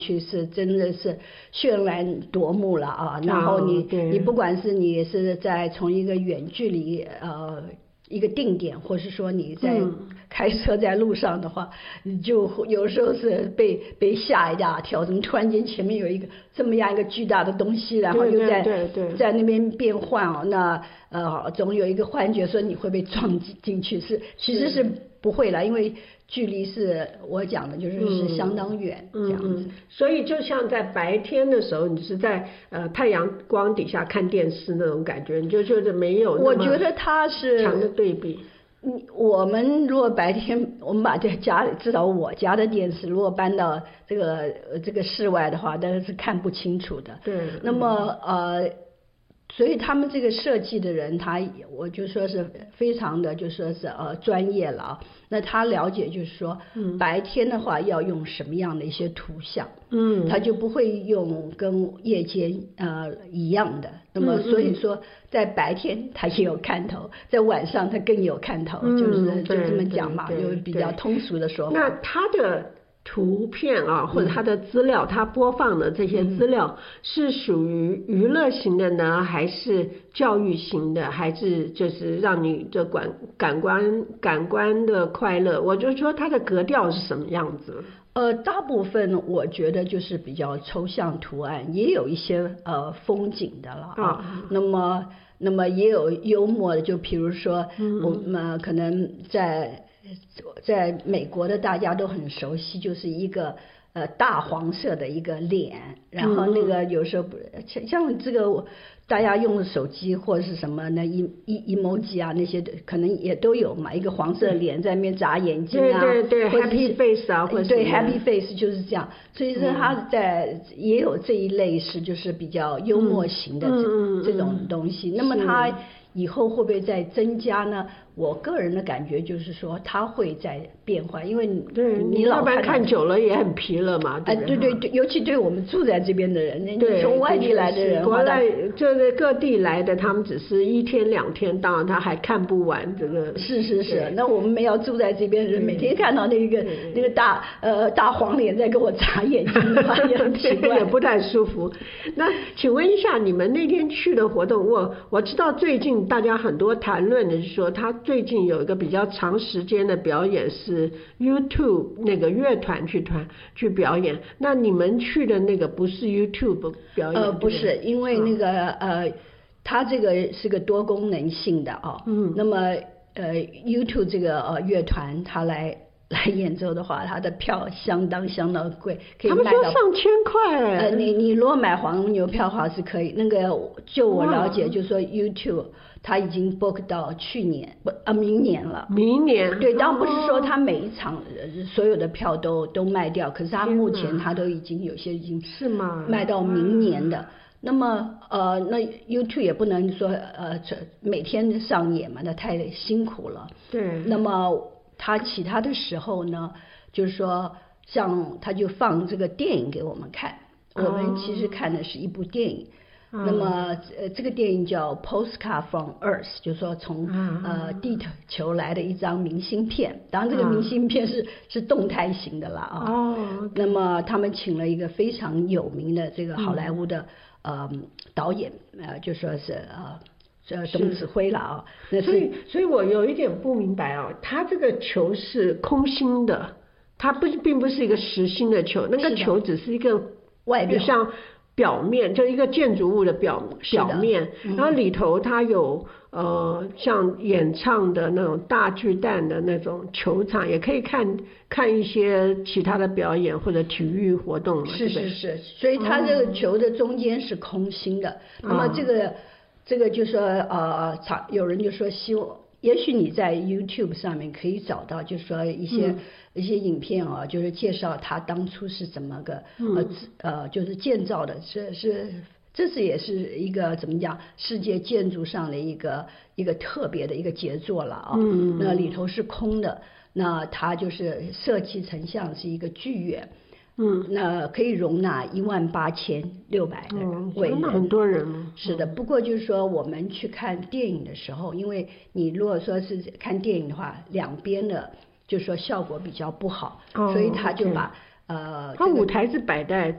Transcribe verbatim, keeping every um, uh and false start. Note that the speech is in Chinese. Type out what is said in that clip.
去是真的是绚烂夺目了啊！然后你、 哦、 你不管是你是在从一个远距离呃一个定点，或是说你在开车在路上的话，嗯、你就有时候是被被吓一大跳，怎么突然间前面有一个这么样一个巨大的东西，然后又在对对对对在那边变换哦，那呃总有一个幻觉说你会被撞进去，是其实是不会了，因为距离是我讲的就是是相当远、 嗯、 这样子、 嗯嗯。所以就像在白天的时候，你是在呃太阳光底下看电视那种感觉，你就觉得没有那么我觉得它是强的对比。 嗯，我们如果白天我们把这家里至少我家的电视如果搬到这个呃这个室外的话，当然是看不清楚的。 对。 那么呃。所以他们这个设计的人，他我就说是非常的，就说是呃专业了啊。那他了解就是说，嗯、白天的话要用什么样的一些图像，嗯，他就不会用跟夜间呃一样的。那么所以说，在白天他也有看头，在晚上他更有看头， 嗯、 就是就这么讲嘛， 有比较通俗的说法。 那他的图片啊，或者它的资料，它、嗯、播放的这些资料是属于娱乐型的呢，还是教育型的，还是就是让你的感感官感官的快乐？我就说它的格调是什么样子？ 呃，大部分我觉得就是比较抽象图案，也有一些呃风景的了啊。哦、那么那么也有幽默的，就比如说、嗯、我们可能在。在美国的大家都很熟悉，就是一个呃大黄色的一个脸，然后那个有时候不像像这个大家用手机或者是什么那 e e emoji 啊那些可能也都有嘛，一个黄色的脸在那边眨眼睛啊， 对对对或者 happy face 啊，或者对 happy face 就是这样，所以说他在也有这一类是就是比较幽默型的这、嗯、这种东西，那么他以后会不会再增加呢？我个人的感觉就是说，它会在变化，因为对你老看看久了也很疲了嘛。 哎，对对对，尤其对我们住在这边的人，你从外地来的人， 国外就是各地来的，他们只是一天两天，当然他还看不完这个。 是是是，那我们没有住在这边的人，每天看到那个那个大呃大黄脸在给我眨眼睛的话，也很奇怪， 也不太舒服。那请问一下，你们那天去的活动，我我知道最近大家很多谈论的是说，他最近有一个比较长时间的表演是 YouTube 那个乐团去团去表演，那你们去的那个不是 YouTube 表演？ 呃，不是，因为那个、嗯、呃，它这个是个多功能性的啊、哦，嗯，那么呃 YouTube 这个呃乐团它来。来演奏的话，它的票相当相当贵，可以卖到他们说上千块。 呃，你你如果买黄牛票的话是可以，那个就我了解，就是说 YouTube 它已经 book 到去年不啊明年了。 明年。 对，当然不是说它每一场、呃、所有的票都都卖掉，可是它目前它都已经有些已经是吗？ 卖到明年的。那么呃，那 YouTube 也不能说呃每天上演嘛，那太辛苦了。 对。 那么。他其他的时候呢，就是说，像他就放这个电影给我们看，哦、我们其实看的是一部电影。嗯、那么，呃，这个电影叫《Postcard from Earth》，就是说从、嗯、呃地球来的一张明信片。当然，这个明信片是、嗯、是动态型的啦啊。 哦。 那么，他们请了一个非常有名的这个好莱坞的、嗯、呃导演，呃，就说是呃。呃，总指挥了啊，那所以，所以我有一点不明白啊，他这个球是空心的，它不并不是一个实心的球，那个球只是一个外表， 像表面，就一个建筑物的表表面，嗯、然后里头它有呃像演唱的那种大巨蛋的那种球场，也可以看看一些其他的表演或者体育活动。 是是是，所以它这个球的中间是空心的，哦、那么这个。这个就说呃，有人就说希望，也许你在 YouTube 上面可以找到，就是说一些、嗯、一些影片啊，就是介绍他当初是怎么个、嗯、呃呃，就是建造的，是是，这是也是一个怎么讲，世界建筑上的一个一个特别的一个杰作了啊。嗯，那里头是空的，那它就是设计成像是一个剧院。嗯，那可以容纳一万八千六百个位人， 很多人。 是的，不过就是说我们去看电影的时候，因为你如果说是看电影的话，两边的就是说效果比较不好，哦、所以他就把、 okay. 呃， 他舞台是摆在